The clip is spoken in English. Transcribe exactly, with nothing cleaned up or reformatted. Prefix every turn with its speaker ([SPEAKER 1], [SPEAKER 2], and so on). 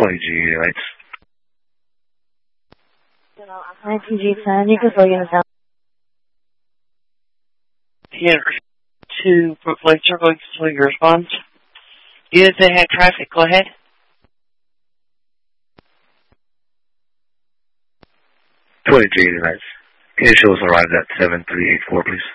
[SPEAKER 1] twenty G United.
[SPEAKER 2] nineteen G ten, you can slow units down.
[SPEAKER 3] Unit two, Brooklyn Circle, you can slow your response. Units that had traffic, go ahead.
[SPEAKER 1] twenty G United. Initials arrived at seven three eight four, please.